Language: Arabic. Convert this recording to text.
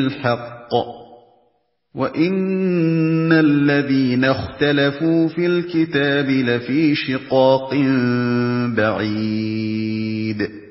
الْحَقِّ وَإِنَّ الَّذِينَ اخْتَلَفُوا فِي الْكِتَابِ لَفِي شِقَاقٍ بَعِيدٍ